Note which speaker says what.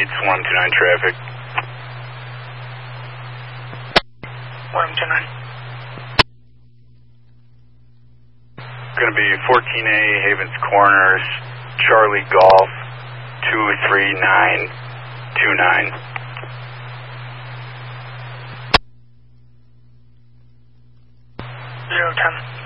Speaker 1: needs 129 traffic.
Speaker 2: 129.
Speaker 1: Going to be 14A, Havens Corners, Charlie Golf, 23929.
Speaker 2: 010.